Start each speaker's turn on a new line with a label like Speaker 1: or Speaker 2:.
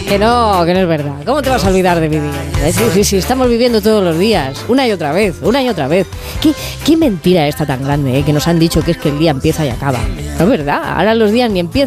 Speaker 1: Que no es verdad. ¿Cómo te vas a olvidar de vivir? Sí, estamos viviendo todos los días, una y otra vez. ¿Qué mentira esta tan grande, que nos han dicho que es que el día empieza y acaba? No es verdad, ahora los días ni empiezan